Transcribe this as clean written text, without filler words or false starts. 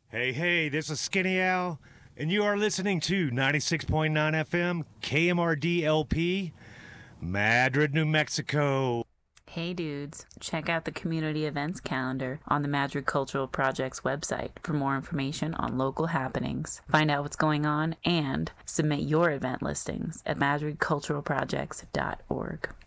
Hey, this is Skinny Al, and you are listening to 96.9 FM KMRD LP, Madrid, New Mexico. Hey dudes, check out the community events calendar on the Madrid Cultural Project's website for more information on local happenings. Find out what's going on and submit your event listings at madridculturalprojects.org.